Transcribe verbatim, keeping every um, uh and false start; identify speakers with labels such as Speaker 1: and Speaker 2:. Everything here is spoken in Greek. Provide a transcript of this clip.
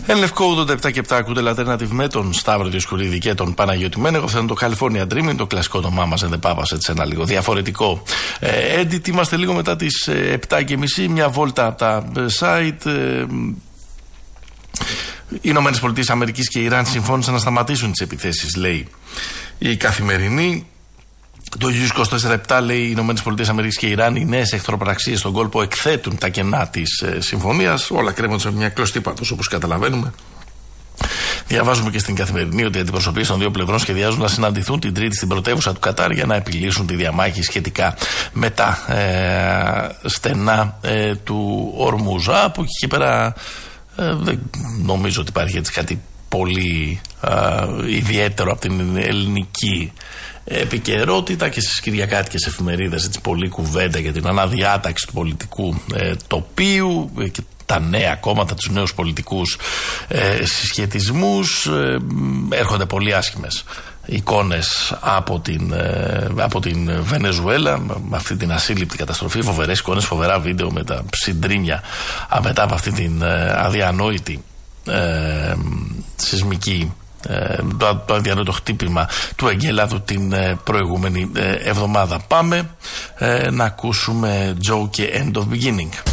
Speaker 1: Εν Λευκό ογδόντα επτά και επτά ακούτε Alternative με τον Σταύρο Διοσκουρίδη και τον Παναγιώτη Μένεγο. Αυτό είναι το California Dreaming, το κλασικό το Mamas and the Papas, έτσι ένα λίγο διαφορετικό ε, edit. Είμαστε λίγο μετά τις ε, επτά και μισή, μια βόλτα από τα site. Ε, Οι Ηνωμένες Πολιτείες Αμερικής και η Ιράν συμφώνησαν να σταματήσουν τις επιθέσεις, λέει η Καθημερινή. Το News είκοσι τέσσερα επτά λέει οι Ηνωμένες Πολιτείες Αμερικής και η Ιράν, οι νέες εχθροπραξίες στον κόλπο εκθέτουν τα κενά της ε, συμφωνίας. Όλα κρέμονται σε μια κλωστή πάτος, όπως καταλαβαίνουμε. Διαβάζουμε και στην Καθημερινή ότι οι αντιπροσωπείες των δύο πλευρών σχεδιάζουν να συναντηθούν την Τρίτη στην πρωτεύουσα του Κατάρ για να επιλύσουν τη διαμάχη σχετικά με τα ε, στενά ε, του Ορμούζα. Από εκεί και πέρα ε, δεν νομίζω ότι υπάρχει έτσι κάτι πολύ ε, ιδιαίτερο από την ελληνική επικαιρότητα. Και στις κυριακάτικες εφημερίδες έτσι πολλή κουβέντα για την αναδιάταξη του πολιτικού ε, τοπίου και τα νέα κόμματα, τους νέους πολιτικούς ε, συσχετισμούς. Ε, έρχονται πολύ άσχημες εικόνες από την, ε, από την Βενεζουέλα, με αυτή την ασύλληπτη καταστροφή, φοβερές εικόνες, φοβερά βίντεο με τα συντρίμια μετά από αυτή την ε, αδιανόητη ε, σεισμική Ε, το, το αδιανόητο χτύπημα του Εγκέλαδου την ε, προηγούμενη ε, εβδομάδα. Πάμε ε, να ακούσουμε Joe και End of Beginning.